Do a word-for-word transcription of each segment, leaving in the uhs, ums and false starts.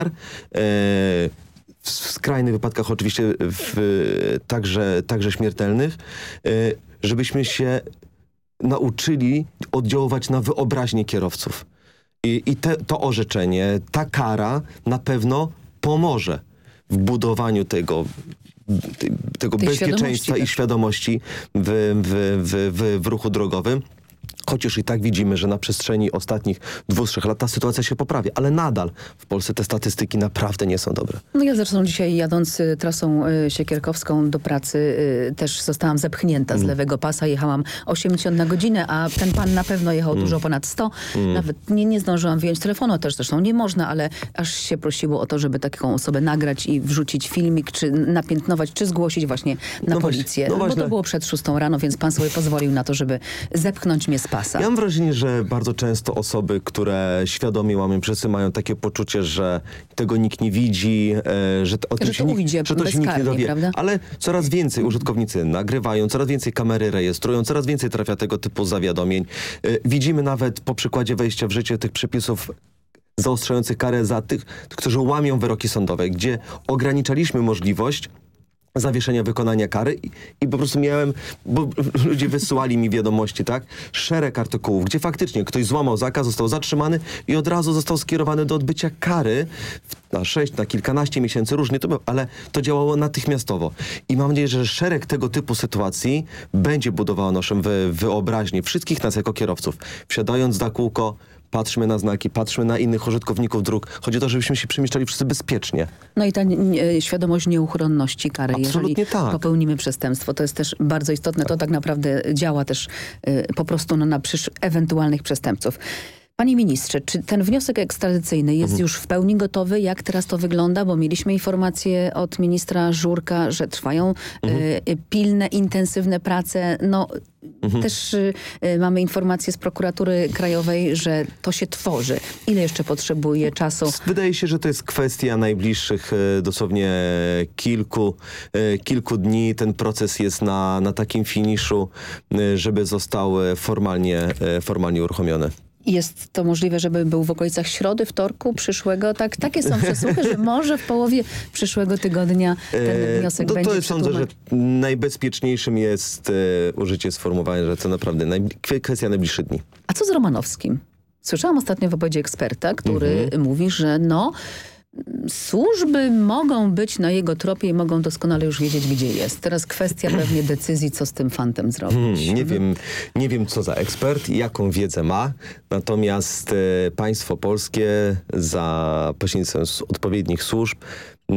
w skrajnych wypadkach oczywiście w, także, także śmiertelnych, żebyśmy się nauczyli oddziaływać na wyobraźnię kierowców. I, i te, to orzeczenie, ta kara na pewno pomoże w budowaniu tego, tego bezpieczeństwa i świadomości w, w, w, w, w ruchu drogowym. Chociaż i tak widzimy, że na przestrzeni ostatnich dwóch, trzech lat ta sytuacja się poprawia, ale nadal w Polsce te statystyki naprawdę nie są dobre. No ja zresztą dzisiaj jadąc y, trasą y, Siekierkowską do pracy y, też zostałam zepchnięta mm. z lewego pasa. Jechałam osiemdziesiąt na godzinę, a ten pan na pewno jechał mm. dużo ponad sto. Mm. Nawet nie, nie zdążyłam wyjąć telefonu, też zresztą nie można, ale aż się prosiło o to, żeby taką osobę nagrać i wrzucić filmik, czy napiętnować, czy zgłosić właśnie na no policję. Właśnie, no bo to było przed szóstą rano, więc pan sobie pozwolił na to, żeby zepchnąć mnie z pasa. Ja mam wrażenie, że bardzo często osoby, które świadomie łamią przepisy, mają takie poczucie, że tego nikt nie widzi, e, że, o że tym to się nikt, ujdzie że to się nikt nie dowie. Prawda? Ale coraz więcej użytkownicy nagrywają, coraz więcej kamery rejestrują, coraz więcej trafia tego typu zawiadomień. E, widzimy nawet po przykładzie wejścia w życie tych przepisów zaostrzających karę za tych, którzy łamią wyroki sądowe, gdzie ograniczaliśmy możliwość zawieszenia wykonania kary i, i po prostu miałem, bo ludzie wysyłali mi wiadomości, tak? Szereg artykułów, gdzie faktycznie ktoś złamał zakaz, został zatrzymany i od razu został skierowany do odbycia kary na sześć, na kilkanaście miesięcy, różnie to było, ale to działało natychmiastowo. I mam nadzieję, że szereg tego typu sytuacji będzie budowało naszą wy, wyobraźnię wszystkich nas jako kierowców. Wsiadając na kółko, patrzmy na znaki, patrzmy na innych użytkowników dróg. Chodzi o to, żebyśmy się przemieszczali wszyscy bezpiecznie. No i ta nie, świadomość nieuchronności kary. Absolutnie jeżeli tak. popełnimy przestępstwo, to jest też bardzo istotne. To tak naprawdę działa też y, po prostu no, na przysz ewentualnych przestępców. Panie ministrze, czy ten wniosek ekstradycyjny jest mhm. już w pełni gotowy? Jak teraz to wygląda? Bo mieliśmy informację od ministra Żurka, że trwają mhm. y, pilne, intensywne prace. No mhm. też y, mamy informację z prokuratury krajowej, że to się tworzy. Ile jeszcze potrzebuje czasu? Wydaje się, że to jest kwestia najbliższych y, dosłownie kilku, y, kilku dni. Ten proces jest na, na takim finiszu, y, żeby został formalnie, y, formalnie uruchomiony. Jest to możliwe, żeby był w okolicach środy, wtorku przyszłego? Tak, takie są przesłuchy, że może w połowie przyszłego tygodnia ten wniosek to, będzie to jest, sądzę, że najbezpieczniejszym jest e, użycie sformułowania, że to naprawdę najbli- kwestia najbliższych dni. A co z Romanowskim? Słyszałam ostatnio w wypowiedzi eksperta, który mhm. mówi, że no służby mogą być na jego tropie i mogą doskonale już wiedzieć, gdzie jest. Teraz kwestia pewnie decyzji, co z tym fantem zrobić. Hmm, nie, wiem, nie wiem, co za ekspert i jaką wiedzę ma, natomiast e, państwo polskie za pośrednictwem odpowiednich służb e,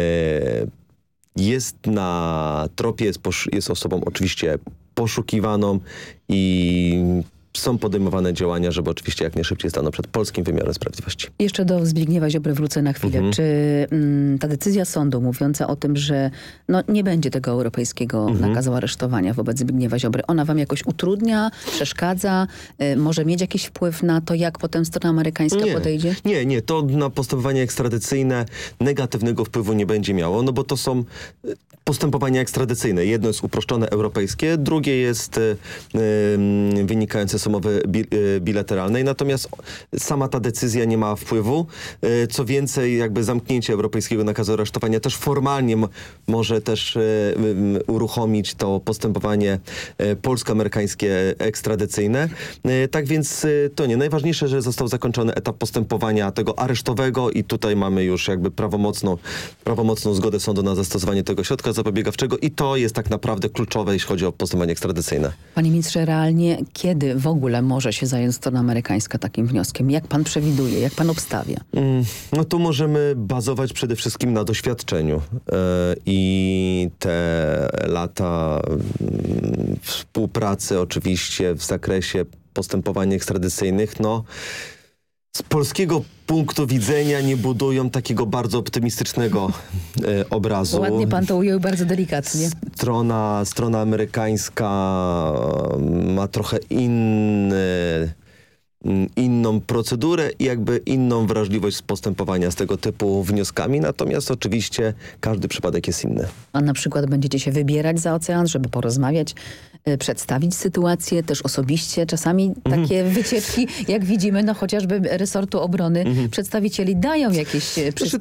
jest na tropie, jest, jest osobą oczywiście poszukiwaną i są podejmowane działania, żeby oczywiście jak najszybciej stanął przed polskim wymiarem sprawiedliwości. Jeszcze do Zbigniewa Ziobry wrócę na chwilę. Mhm. Czy mm, ta decyzja sądu mówiąca o tym, że no, nie będzie tego europejskiego mhm. nakazu aresztowania wobec Zbigniewa Ziobry, ona wam jakoś utrudnia, przeszkadza, y, może mieć jakiś wpływ na to, jak potem strona amerykańska nie, podejdzie? Nie, nie. To na postępowanie ekstradycyjne negatywnego wpływu nie będzie miało, no bo to są postępowania ekstradycyjne. Jedno jest uproszczone europejskie, drugie jest y, y, wynikające z umowy bi, y, bilateralnej, natomiast sama ta decyzja nie ma wpływu. Y, co więcej, jakby zamknięcie europejskiego nakazu aresztowania też formalnie m- może też y, y, uruchomić to postępowanie y, polsko-amerykańskie ekstradycyjne. Y, tak więc y, to nie. Najważniejsze, że został zakończony etap postępowania tego aresztowego i tutaj mamy już jakby prawomocną, prawomocną zgodę sądu na zastosowanie tego środka zapobiegawczego i to jest tak naprawdę kluczowe, jeśli chodzi o postępowanie ekstradycyjne. Panie ministrze, realnie kiedy w ogóle może się zająć strona amerykańska takim wnioskiem? Jak pan przewiduje? Jak pan obstawia? Mm, no tu możemy bazować przede wszystkim na doświadczeniu yy, i te lata yy, współpracy oczywiście w zakresie postępowań ekstradycyjnych, no z polskiego punktu widzenia nie budują takiego bardzo optymistycznego e, obrazu. Ładnie pan to ujął, bardzo delikatnie. Strona, strona amerykańska ma trochę inny, inną procedurę i jakby inną wrażliwość postępowania z tego typu wnioskami. Natomiast oczywiście każdy przypadek jest inny. A na przykład będziecie się wybierać za ocean, żeby porozmawiać, y, przedstawić sytuację też osobiście. Czasami Mhm. takie wycieczki, jak widzimy, no chociażby resortu obrony, Mhm. przedstawicieli dają jakieś y, przyspieszenie.